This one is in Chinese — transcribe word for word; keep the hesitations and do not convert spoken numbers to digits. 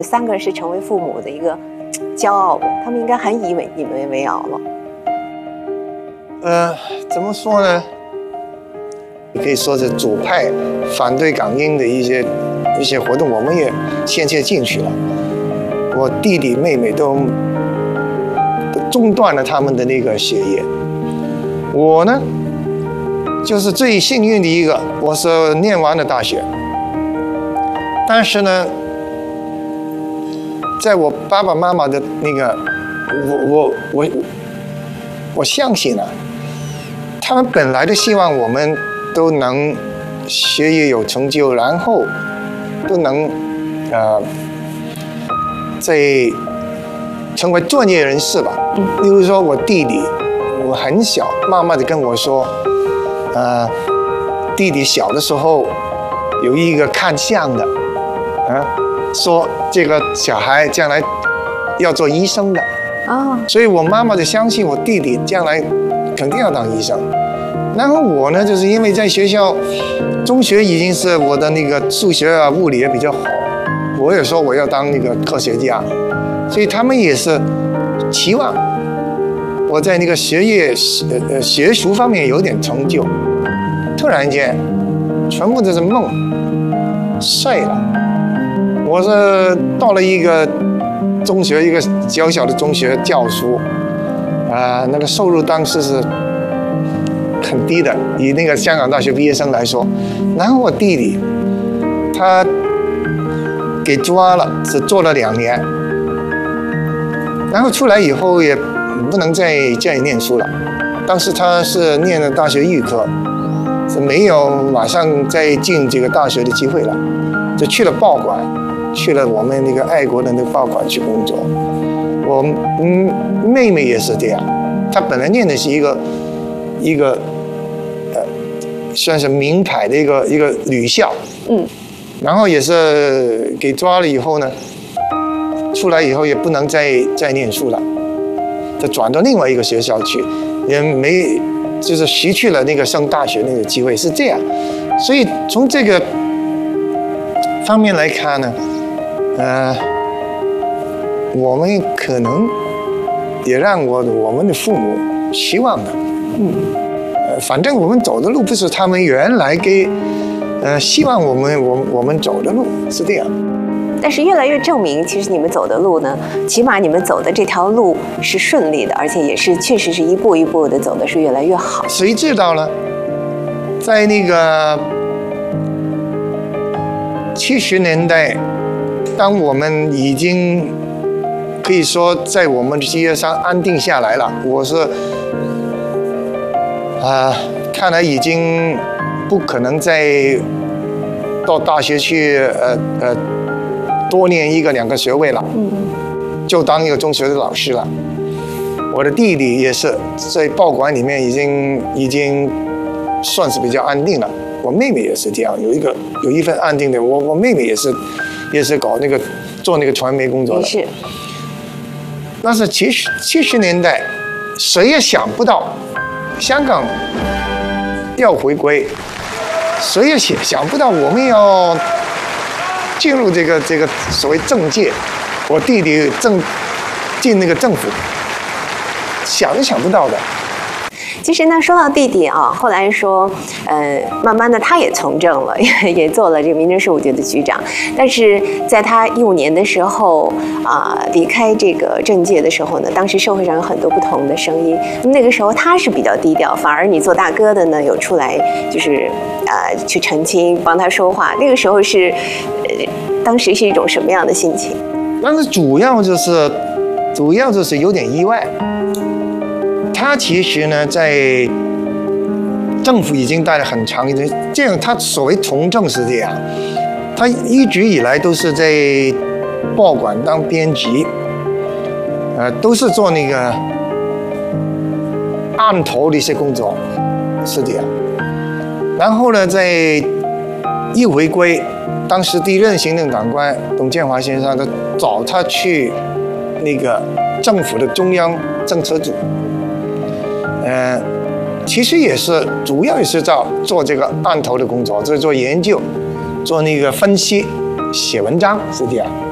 三个人是成为父母的一个骄傲的，他们应该很以为你们为傲了。 呃，怎么说呢？你可以说是左派反对港英的一些一些活动，我们也先切进去了。我弟弟妹妹都都中断了他们的那个学业。我呢，就是最幸运的一个，我是念完了大学，但是呢，在我爸爸妈妈的那个，我我我我相信啊，他们本来就希望我们都能学业有成就，然后都能呃在成为专业人士吧。例如说我弟弟，我很小，妈妈就跟我说，呃，弟弟小的时候有一个看相的，啊，说这个小孩将来要做医生的。 哦， 所以我妈妈就相信我弟弟将来肯定要当医生。然后我呢，就是因为在学校，中学已经是我的那个数学啊、物理也比较好，我也说我要当那个科学家，所以他们也是期望我在那个学业、呃学术方面有点成就。突然间，全部都是梦碎了。我是到了一个中学，一个小小的中学教书，啊、呃，那个收入当时是很低的，以那个香港大学毕业生来说。然后我弟弟，他给抓了，只做了两年，然后出来以后也不能再再念书了。当时他是念的大学预科，是没有马上再进这个大学的机会了，就去了报馆，去了我们那个爱国的那个报馆去工作。我嗯妹妹也是这样，她本来念的是一个一个呃算是名牌的一个一个女校， 嗯， 然后也是给抓了以后呢，出来以后也不能再再念书了，就转到另外一个学校去，也没就是失去了那个上大学那个机会，是这样。所以从这个方面来看呢，呃，我们可能也让我我们的父母希望的， 嗯， 呃，反正我们走的路不是他们原来给，呃，希望我们我我们走的路，是这样。 但是越来越证明，其实你们走的路呢，起码你们走的这条路是顺利的，而且也是确实是一步一步的走的是越来越好。 谁知道呢？在那个七十年代，当我们已经可以说在我们的事业上安定下来了，我是啊、呃，看来已经不可能再到大学去呃呃多念一个两个学位了， 嗯， 就当一个中学的老师了。我的弟弟也是在报馆里面已经已经算是比较安定了。我妹妹也是这样，有一个有一份安定的。我我妹妹也是也是搞那个做那个传媒工作的。 是。 那是七十七十年代，谁也想不到香港要回归，谁也想想不到我们要进入这个这个所谓政界。我弟弟正进那个政府，想都想不到的。 其实呢，说到弟弟啊，后来说，呃，慢慢的他也从政了，也也做了这个民政事务局的局长。但是在他一五年的时候啊、呃，离开这个政界的时候呢，当时社会上有很多不同的声音。那个时候他是比较低调，反而你做大哥的呢，有出来就是呃去澄清，帮他说话。那个时候是，呃，当时是一种什么样的心情？ 但是主要就是，主要就是有点意外。他其实呢，在政府已经待了很长一段，这样他所谓从政是这样，他一直以来都是在报馆当编辑，呃，都是做那个案头的一些工作，是这样。然后呢，在一回归，当时第一任行政长官董建华先生，他找他去那个政府的中央政策组。呃，其实也是主要也是在做这个案头的工作，就是做研究，做那个分析，写文章是这样。